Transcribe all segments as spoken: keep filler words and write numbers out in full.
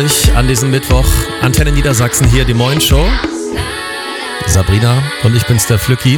An diesem Mittwoch, Antenne Niedersachsen hier, die Moin Show. Sabrina und ich bin's, der Flücki.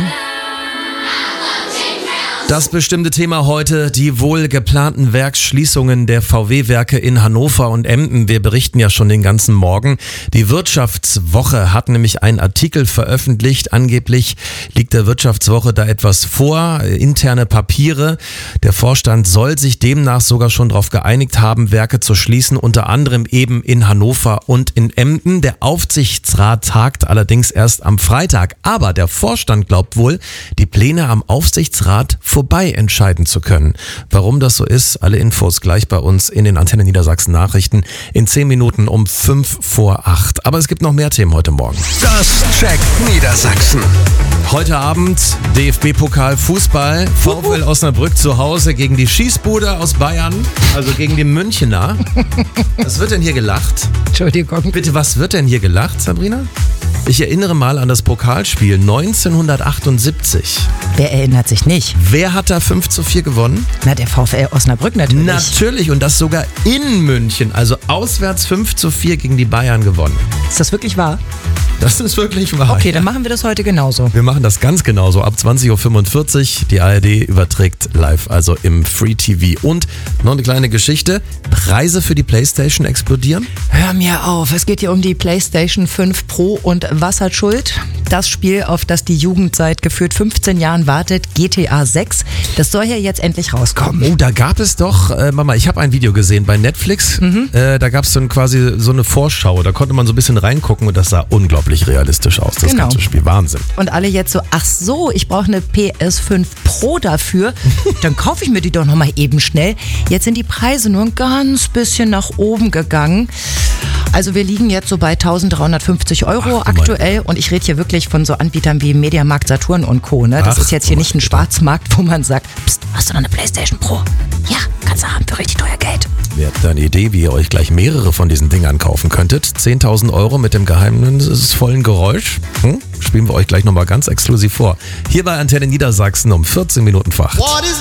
Das bestimmte Thema heute, die wohl geplanten Werksschließungen der V W-Werke in Hannover und Emden. Wir berichten ja schon den ganzen Morgen. Die Wirtschaftswoche hat nämlich einen Artikel veröffentlicht. Angeblich liegt der Wirtschaftswoche da etwas vor, interne Papiere. Der Vorstand soll sich demnach sogar schon darauf geeinigt haben, Werke zu schließen, unter anderem eben in Hannover und in Emden. Der Aufsichtsrat tagt allerdings erst am Freitag. Aber der Vorstand glaubt wohl, die Pläne am Aufsichtsrat vorbei entscheiden zu können. Warum das so ist, alle Infos gleich bei uns in den Antenne Niedersachsen Nachrichten in zehn Minuten um fünf vor acht. Aber es gibt noch mehr Themen heute Morgen. Das checkt Niedersachsen. Heute Abend D F B-Pokal Fußball, VfL Osnabrück zu Hause gegen die Schießbude aus Bayern, also gegen die Münchener. Was wird denn hier gelacht? Entschuldigung. Bitte, was wird denn hier gelacht, Sabrina? Ich erinnere mal an das Pokalspiel neunzehnhundertachtundsiebzig. Wer erinnert sich nicht? Wer hat da fünf zu vier gewonnen? Na, der VfL Osnabrück natürlich. Natürlich, und das sogar in München, also auswärts fünf zu vier gegen die Bayern gewonnen. Ist das wirklich wahr? Das ist wirklich wahr. Okay, ja. Dann machen wir das heute genauso. Wir machen das ganz genauso. Ab zwanzig Uhr fünfundvierzig. Die A R D überträgt live, also im Free T V. Und noch eine kleine Geschichte. Preise für die PlayStation explodieren? Hör mir auf, es geht hier um die PlayStation fünf Pro und was hat Schuld? Das Spiel, auf das die Jugend seit gefühlt fünfzehn Jahren wartet, G T A sechs. Das soll ja jetzt endlich rauskommen. Oh, da gab es doch, äh, Mama, ich habe ein Video gesehen bei Netflix. Mhm. Äh, da gab es dann quasi so eine Vorschau. Da konnte man so ein bisschen reingucken und das sah unglaublich realistisch aus, das genau. ganze Spiel. Wahnsinn. Und alle jetzt so, ach so, ich brauche eine P S fünf Pro dafür. Dann kaufe ich mir die doch nochmal eben schnell. Jetzt sind die Preise nur ein ganz bisschen nach oben gegangen. Also wir liegen jetzt so bei eintausenddreihundertfünfzig Euro Ach, aktuell und ich rede hier wirklich von so Anbietern wie Mediamarkt, Saturn und Co. Ne? Das Ach, ist jetzt hier nicht ein Schwarzmarkt, wo man sagt, pst, hast du noch eine PlayStation Pro? Ja, kannst du haben für richtig teuer Geld. Wer hat da eine Idee, wie ihr euch gleich mehrere von diesen Dingern kaufen könntet? zehntausend Euro mit dem geheimnisvollen Geräusch? Hm? Spielen wir euch gleich nochmal ganz exklusiv vor. Hier bei Antenne Niedersachsen um vierzehn Minuten vor acht.